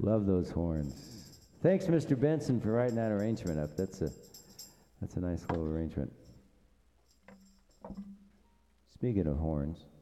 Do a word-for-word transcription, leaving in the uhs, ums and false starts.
Love those horns. Thanks, Mister Benson, for writing that arrangement up. That's a that's a nice little arrangement. Speaking of horns.